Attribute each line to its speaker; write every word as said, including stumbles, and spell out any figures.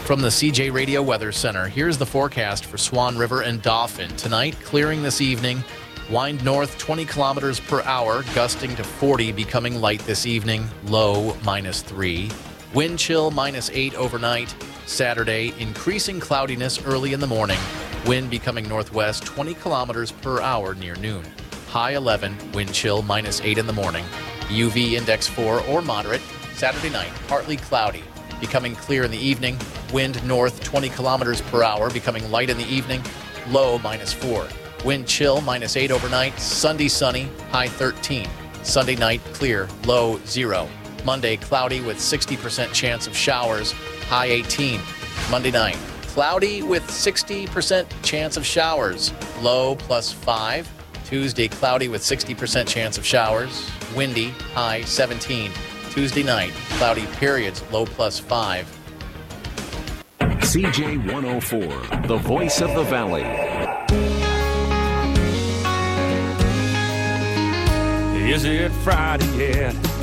Speaker 1: From the C J Radio Weather Center, here's the forecast for Swan River and Dauphin. Tonight, clearing this evening. Wind north twenty kilometers per hour, gusting to forty, becoming light this evening. Low minus three. Wind chill minus eight overnight. Saturday, increasing cloudiness early in the morning. Wind becoming northwest twenty kilometers per hour near noon. High eleven, wind chill minus eight in the morning. U V index four or moderate. Saturday night, partly cloudy. Becoming clear in the evening. Wind north twenty kilometers per hour, becoming light in the evening. Low minus four. Wind chill minus eight overnight. Sunday sunny, high thirteen. Sunday night clear, low zero. Monday cloudy with sixty percent chance of showers, high eighteen. Monday night cloudy with sixty percent chance of showers, low plus five. Tuesday cloudy with sixty percent chance of showers, windy, high seventeen. Tuesday night cloudy periods, low plus five.
Speaker 2: C J one oh four, the voice of the valley.
Speaker 3: Is it Friday yet?